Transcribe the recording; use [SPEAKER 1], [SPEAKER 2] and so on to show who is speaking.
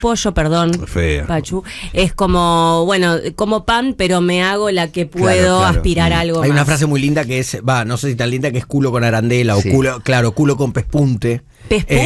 [SPEAKER 1] pollo, perdón,
[SPEAKER 2] Fea.
[SPEAKER 1] Pachu, es como, bueno, como pan, pero me hago la que puedo
[SPEAKER 3] Claro.
[SPEAKER 1] aspirar a algo
[SPEAKER 3] Hay
[SPEAKER 1] más.
[SPEAKER 3] una frase muy linda que es, no sé si tan linda, que es culo con arandela
[SPEAKER 2] Sí.
[SPEAKER 3] o culo con pespunte.
[SPEAKER 1] Pespunte.